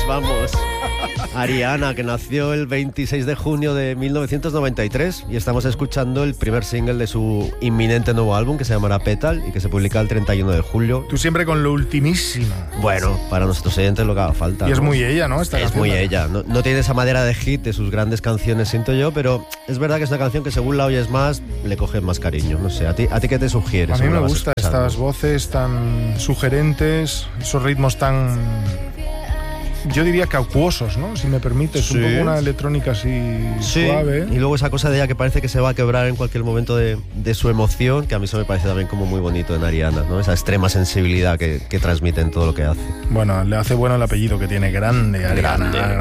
vamos. Ariana, que nació el 26 de junio de 1993 y estamos escuchando el primer single de su inminente nuevo álbum que se llamará Petal y que se publica el 31 de julio. Tú siempre con lo ultimísimo. Bueno, para nuestros oyentes lo que haga falta. Y es muy ella, ¿no? Esta es canción, muy ella. No tiene esa madera de hit de sus grandes canciones, siento yo, pero es verdad que es una canción que según la oyes más, le coges más cariño. No sé, ¿a ti qué te sugiere? A mí me gustan estas voces tan sugerentes, esos ritmos tan... yo diría que acuosos, ¿no? Si me permites, sí. Un poco una electrónica así suave. Y luego esa cosa de ella que parece que se va a quebrar en cualquier momento de su emoción, que a mí eso me parece también como muy bonito en Ariana, ¿no? Esa extrema sensibilidad que transmite en todo lo que hace. Bueno, le hace bueno el apellido que tiene, grande Ariana. Grande.